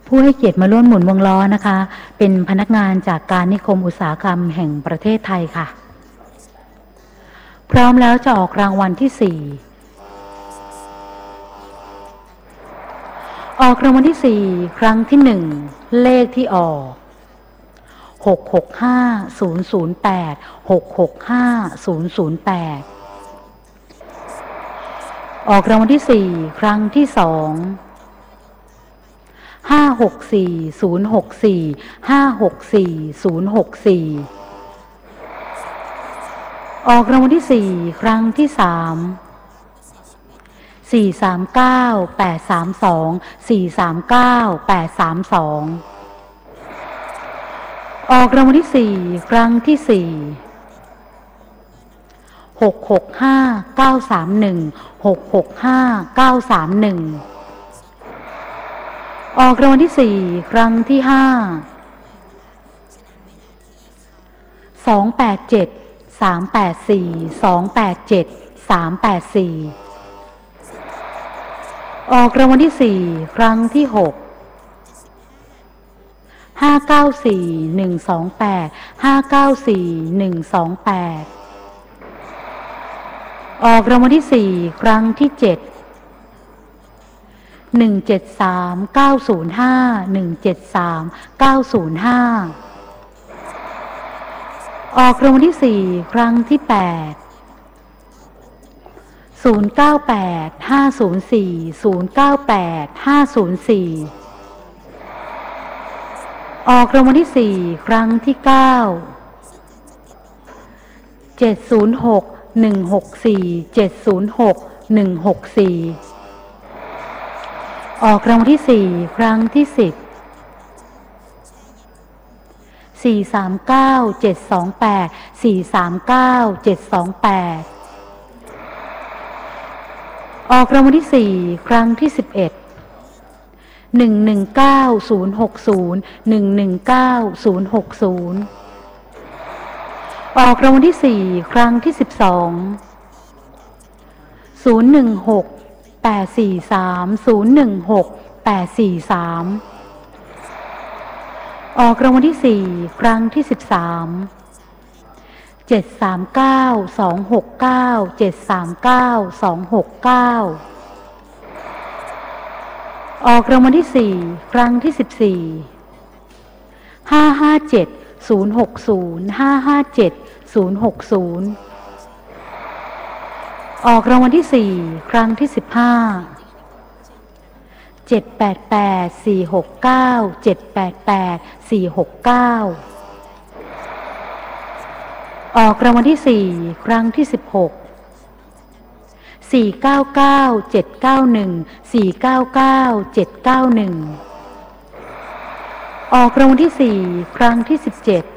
ผู้ให้เกียรติมาร่วมหมุนวงล้อนะคะเป็นพนักงานจากการนิคมอุตสาหกรรมแห่งประเทศไทยค่ะพร้อมแล้วจะออกรางวัลที่4ออกรางวัลที่4ครั้งที่1เลขที่ออก665008 665008ออกรางวัลที่4ครั้งที่2 564064 564064ออกรางวัลที่4ครั้งที่3 439832 439832ออกรางวัลที่4ครั้งที่4 665931 665931ออกรางวัลที่4ครั้งที่5 287 384 287 384ออกรางวัลที่4ครั้งที่6 594128 594128ออกรางวัลที่4ครั้งที่7 173905 173905ออกรางวัลที่4ครั้งที่8 098504 098504ออกรางวัลที่4ครั้งที่9 706 164 706 164ออกรางวัลที่4ครั้งที่10 439 728 439 728ออกรางวัลที่4ครั้งที่11 119060 119060ออกรางวัลที่4ครั้งที่12 016 843 016 843ออกรางวัลที่4ครั้งที่13 739 269 739 269ออกรางวัลที่4ครั้งที่14 557 060 557 060ออกรางวัลที่4ครั้งที่15 788 469 788 469ออกรางวัลที่4ครั้งที่16 499 791 499 791ออกรางวัลที่4ครั้งที่17